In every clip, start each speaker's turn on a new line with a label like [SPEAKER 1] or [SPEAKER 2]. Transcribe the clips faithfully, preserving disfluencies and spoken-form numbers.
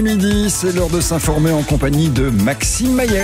[SPEAKER 1] Midi, c'est l'heure de s'informer en compagnie de Maxime Maillet.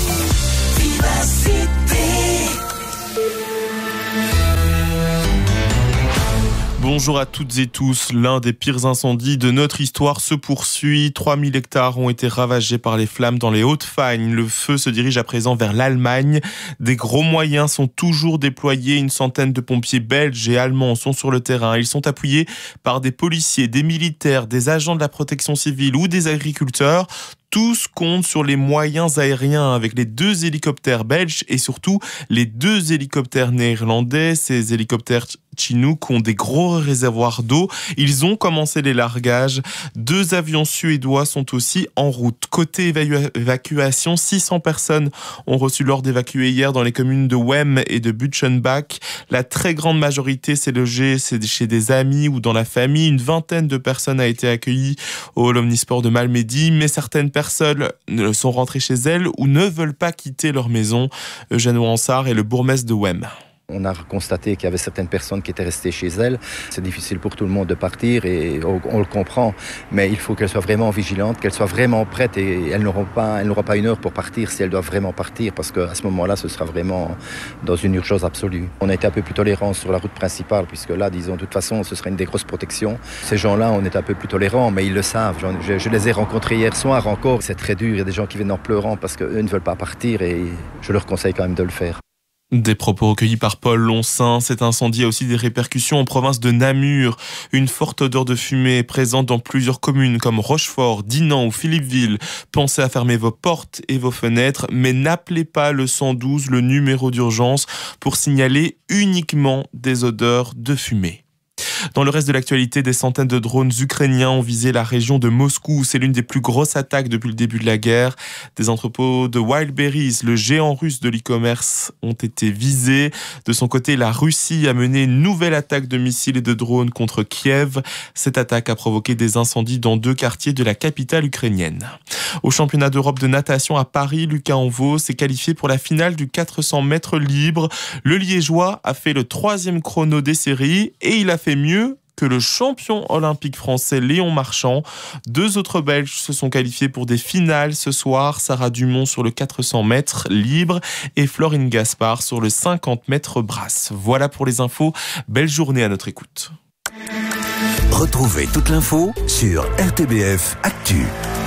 [SPEAKER 2] Bonjour à toutes et tous. L'un des pires incendies de notre histoire se poursuit. trois mille hectares ont été ravagés par les flammes dans les Hauts-de-Fagne. Le feu se dirige à présent vers l'Allemagne. Des gros moyens sont toujours déployés. Une centaine de pompiers belges et allemands sont sur le terrain. Ils sont appuyés par des policiers, des militaires, des agents de la protection civile ou des agriculteurs. Tous comptent sur les moyens aériens avec les deux hélicoptères belges et surtout les deux hélicoptères néerlandais. Ces hélicoptères Chinook ont des gros réservoirs d'eau. Ils ont commencé les largages. Deux avions suédois sont aussi en route. Côté évalu- évacuation, six cents personnes ont reçu l'ordre d'évacuer hier dans les communes de Wem et de Butchenbach. La très grande majorité s'est logée chez des amis ou dans la famille. Une vingtaine de personnes a été accueillie au Hall Omnisport de Malmedy, mais certaines personnes sont rentrées chez elles ou ne veulent pas quitter leur maison. Eugène Wansart est le bourgmestre de Wem.
[SPEAKER 3] On a constaté qu'il y avait certaines personnes qui étaient restées chez elles. C'est difficile pour tout le monde de partir et on le comprend. Mais il faut qu'elles soient vraiment vigilantes, qu'elles soient vraiment prêtes et elles n'auront pas, elles n'auront pas une heure pour partir si elles doivent vraiment partir parce qu'à ce moment-là, ce sera vraiment dans une urgence absolue. On a été un peu plus tolérants sur la route principale puisque là, disons, de toute façon, ce serait une des grosses protections. Ces gens-là, on est un peu plus tolérants, mais ils le savent. Je, je les ai rencontrés hier soir encore. C'est très dur. Il y a des gens qui viennent en pleurant parce qu'eux ne veulent pas partir et je leur conseille quand même de le faire.
[SPEAKER 2] Des propos recueillis par Paul Loncin. Cet incendie a aussi des répercussions en province de Namur. Une forte odeur de fumée est présente dans plusieurs communes comme Rochefort, Dinan ou Philippeville. Pensez à fermer vos portes et vos fenêtres, mais n'appelez pas le cent douze, le numéro d'urgence, pour signaler uniquement des odeurs de fumée. Dans le reste de l'actualité, des centaines de drones ukrainiens ont visé la région de Moscou. C'est l'une des plus grosses attaques depuis le début de la guerre. Des entrepôts de Wildberries, le géant russe de l'e-commerce, ont été visés. De son côté, la Russie a mené une nouvelle attaque de missiles et de drones contre Kiev. Cette attaque a provoqué des incendies dans deux quartiers de la capitale ukrainienne. Au championnat d'Europe de natation à Paris, Lucas Anveau s'est qualifié pour la finale du quatre cents mètres libre. Le Liégeois a fait le troisième chrono des séries et il a fait mieux que le champion olympique français Léon Marchand. Deux autres Belges se sont qualifiés pour des finales ce soir. Sarah Dumont sur le quatre cents mètres libre et Florine Gaspard sur le cinquante mètres brasse. Voilà pour les infos. Belle journée à notre écoute.
[SPEAKER 4] Retrouvez toute l'info sur R T B F Actu.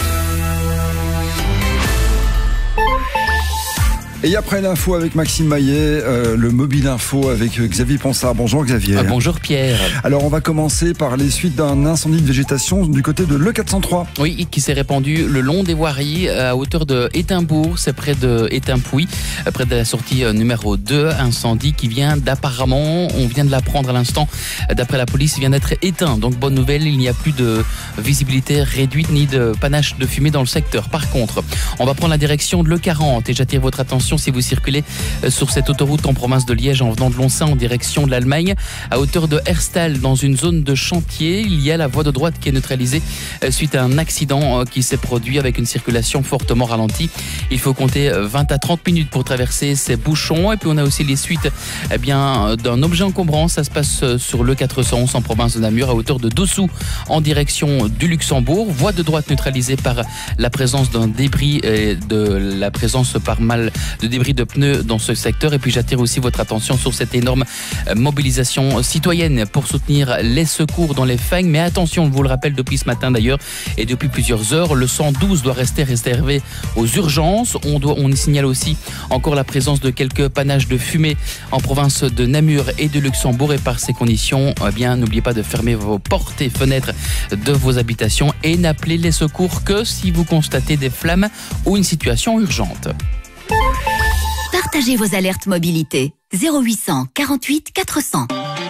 [SPEAKER 1] Et après l'info avec Maxime Maillet, euh, le mobile info avec Xavier Ponsard. Bonjour Xavier.
[SPEAKER 5] Ah, bonjour Pierre.
[SPEAKER 1] Alors on va commencer par les suites d'un incendie de végétation du côté de l'E quatre cent trois.
[SPEAKER 5] Oui, qui s'est répandu le long des voiries à hauteur de Étainbourg, c'est près de Étainpuy, près de la sortie numéro deux. Incendie qui vient d'apparemment, on vient de l'apprendre à l'instant, d'après la police, il vient d'être éteint. Donc bonne nouvelle, il n'y a plus de visibilité réduite ni de panache de fumée dans le secteur. Par contre, on va prendre la direction de l'E quarante et j'attire votre attention si vous circulez sur cette autoroute en province de Liège en venant de Lonsin en direction de l'Allemagne à hauteur de Herstal dans une zone de chantier. Il y a la voie de droite qui est neutralisée suite à un accident qui s'est produit avec une circulation fortement ralentie. Il faut compter vingt à trente minutes pour traverser ces bouchons et puis on a aussi les suites eh bien, d'un objet encombrant. Ça se passe sur le quatre cent onze en province de Namur à hauteur de Dossou en direction du Luxembourg. Voie de droite neutralisée par la présence d'un débris et de la présence par mal de débris de pneus dans ce secteur. Et puis j'attire aussi votre attention sur cette énorme mobilisation citoyenne pour soutenir les secours dans les Fagnes. Mais attention, je vous le rappelle depuis ce matin d'ailleurs et depuis plusieurs heures, le cent douze doit rester réservé aux urgences. On, doit, on y signale aussi encore la présence de quelques panaches de fumée en province de Namur et de Luxembourg. Et par ces conditions, eh bien, n'oubliez pas de fermer vos portes et fenêtres de vos habitations et n'appelez les secours que si vous constatez des flammes ou une situation urgente.
[SPEAKER 6] Partagez vos alertes mobilité. zéro huit cent quarante-huit quatre cents.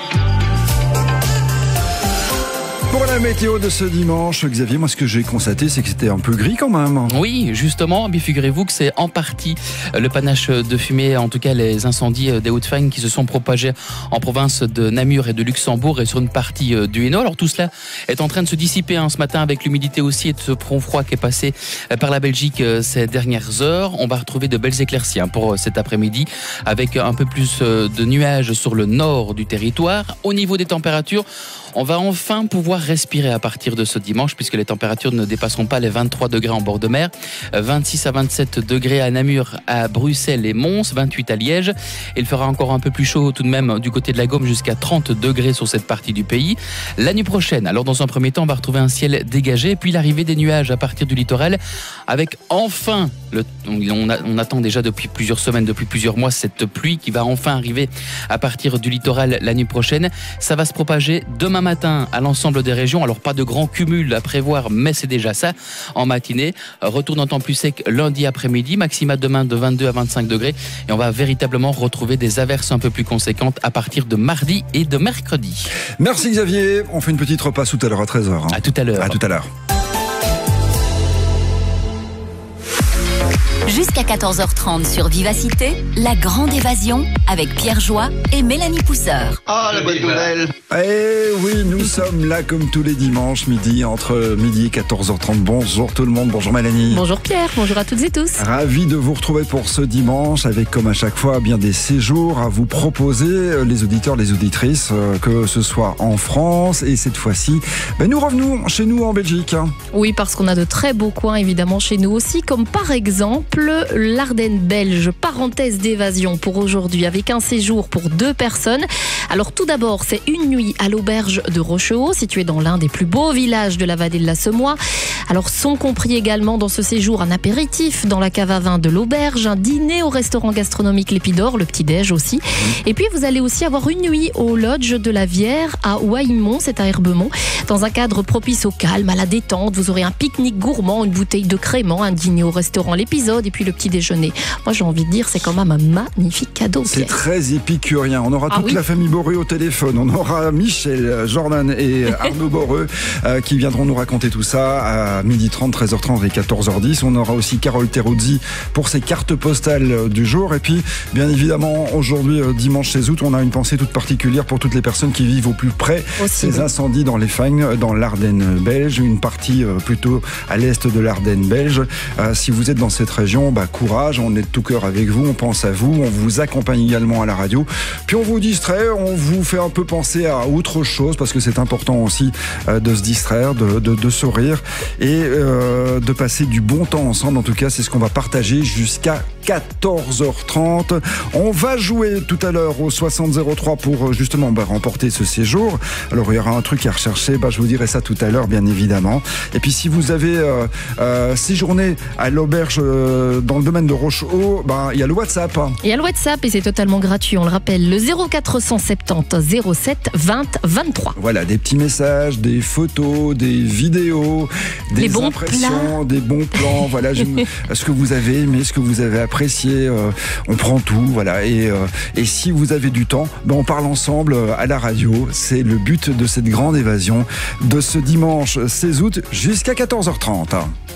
[SPEAKER 1] Pour la météo de ce dimanche, Xavier, moi ce que j'ai constaté, c'est que c'était un peu gris quand même.
[SPEAKER 5] Oui, justement, mais figurez-vous que c'est en partie le panache de fumée, en tout cas les incendies des Hauts-de-Fagne qui se sont propagés en province de Namur et de Luxembourg et sur une partie du Hainaut. Alors tout cela est en train de se dissiper hein, ce matin avec l'humidité aussi et de ce front froid qui est passé par la Belgique ces dernières heures. On va retrouver de belles éclaircies hein, pour cet après-midi avec un peu plus de nuages sur le nord du territoire. Au niveau des températures, On va enfin pouvoir respirer à partir de ce dimanche puisque les températures ne dépasseront pas les vingt-trois degrés en bord de mer, vingt-six à vingt-sept degrés à Namur, à Bruxelles et Mons, vingt-huit à Liège. Il fera encore un peu plus chaud tout de même du côté de la Gaume, jusqu'à trente degrés sur cette partie du pays. La nuit prochaine, alors dans un premier temps, on va retrouver un ciel dégagé, puis l'arrivée des nuages à partir du littoral, avec enfin, le, on, a, on attend déjà depuis plusieurs semaines, depuis plusieurs mois, cette pluie qui va enfin arriver à partir du littoral la nuit prochaine. Ça va se propager demain matin à l'ensemble des régions. Alors pas de grand cumul à prévoir, mais c'est déjà ça en matinée. Retour d'un temps plus sec lundi après-midi, maxima demain de vingt-deux à vingt-cinq degrés. Et on va véritablement retrouver des averses un peu plus conséquentes à partir de mardi et de mercredi.
[SPEAKER 1] Merci Xavier. On fait une petite repasse tout à l'heure à treize heures. Hein.
[SPEAKER 5] À tout à l'heure.
[SPEAKER 1] À tout à l'heure.
[SPEAKER 6] Jusqu'à quatorze heures trente sur Vivacité, la grande évasion avec Pierre Joie et Mélanie Pousseur.
[SPEAKER 3] Ah, la bonne nouvelle.
[SPEAKER 1] Eh oui, nous sommes là comme tous les dimanches midi, entre midi et quatorze heures trente. Bonjour tout le monde, bonjour Mélanie.
[SPEAKER 7] Bonjour Pierre, bonjour à toutes et tous.
[SPEAKER 1] Ravi de vous retrouver pour ce dimanche avec, comme à chaque fois, bien des séjours à vous proposer, les auditeurs, les auditrices, que ce soit en France et cette fois-ci, ben nous revenons chez nous en Belgique.
[SPEAKER 7] Oui, parce qu'on a de très beaux coins évidemment chez nous aussi, comme par exemple l'Ardenne belge. Parenthèse d'évasion pour aujourd'hui avec un séjour pour deux personnes. Alors tout d'abord, c'est une nuit à l'auberge de Rochehaut, située dans l'un des plus beaux villages de la vallée de la Semois. Alors sont compris également dans ce séjour un apéritif dans la cave à vin de l'auberge, un dîner au restaurant gastronomique L'Épidore, le petit-déj aussi. Et puis vous allez aussi avoir une nuit au lodge de la Vière à Ouaimont, c'est à Herbemont, dans un cadre propice au calme, à la détente. Vous aurez un pique-nique gourmand, une bouteille de crément, un dîner au restaurant L'Épisode et puis le petit déjeuner. Moi j'ai envie de dire c'est quand même un magnifique cadeau.
[SPEAKER 1] C'est très épicurien. On aura
[SPEAKER 7] ah,
[SPEAKER 1] toute
[SPEAKER 7] oui.
[SPEAKER 1] la famille Boreux au téléphone. On aura Michel, Jordan et Arnaud Boreux euh, qui viendront nous raconter tout ça à midi trente, treize heures trente et quatorze heures dix. On aura aussi Carole Teruzzi pour ses cartes postales du jour. Et puis bien évidemment aujourd'hui dimanche seize août, on a une pensée toute particulière pour toutes les personnes qui vivent au plus près
[SPEAKER 7] aussi,
[SPEAKER 1] ces
[SPEAKER 7] oui.
[SPEAKER 1] incendies dans les Fagnes, dans l'Ardenne belge, une partie euh, plutôt à l'est de l'Ardenne belge. Euh, si vous êtes dans cette région, bah, courage, on est de tout cœur avec vous, on pense à vous, on vous accompagne également à la radio, puis on vous distrait, on vous fait un peu penser à autre chose parce que c'est important aussi euh, de se distraire, de, de, de sourire et euh, de passer du bon temps ensemble. En tout cas, c'est ce qu'on va partager jusqu'à quatorze heures trente. On va jouer tout à l'heure au soixante zéro trois pour justement bah, remporter ce séjour. Alors il y aura un truc à rechercher, bah, je vous dirai ça tout à l'heure bien évidemment. Et puis si vous avez euh, euh, séjourné à l'auberge euh, dans le domaine de Rochehaut, bah, il y a le WhatsApp.
[SPEAKER 7] Il y a le WhatsApp et c'est totalement gratuit, on le rappelle, le zéro quatre cent soixante-dix zéro sept vingt vingt-trois.
[SPEAKER 1] Voilà, des petits messages, des photos, des vidéos, des
[SPEAKER 7] Les bons
[SPEAKER 1] impressions,
[SPEAKER 7] plats.
[SPEAKER 1] des bons plans, voilà, je, ce que vous avez aimé, ce que vous avez apprécié, euh, on prend tout, voilà, et, euh, et si vous avez du temps, ben on parle ensemble à la radio, c'est le but de cette grande évasion de ce dimanche seize août jusqu'à quatorze heures trente.